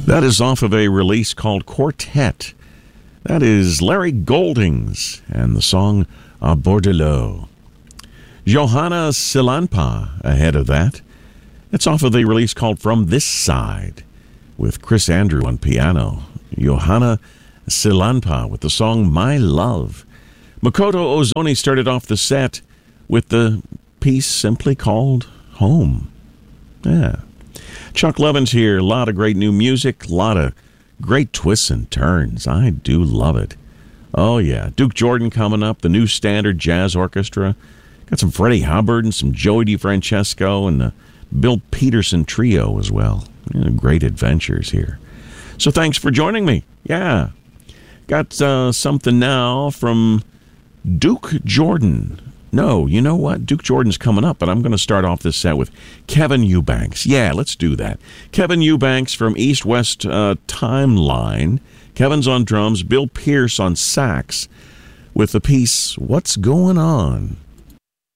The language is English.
That is off of a release called Quartet. That is Larry Goldings and the song A Bordelot. Johanna Silanpa ahead of that. It's off of the release called From This Side with Chris Andrew on piano. Johanna Silanpa with the song My Love. Makoto Ozoni started off the set with the piece simply called Home. Yeah. Chuck Levin's here. A lot of great new music. A lot of great twists and turns. I do love it. Oh, yeah. Duke Jordan coming up. The New Standard Jazz Orchestra. Got some Freddie Hubbard and some Joey DeFrancesco and the Bill Peterson Trio as well. Great adventures here. So thanks for joining me. Yeah. Got something now from Duke Jordan. No, you know what? Duke Jordan's coming up, but I'm going to start off this set with Kevin Eubanks. Yeah, let's do that. Kevin Eubanks from East West Timeline. Kevin's on drums, Bill Pierce on sax with the piece What's Going On?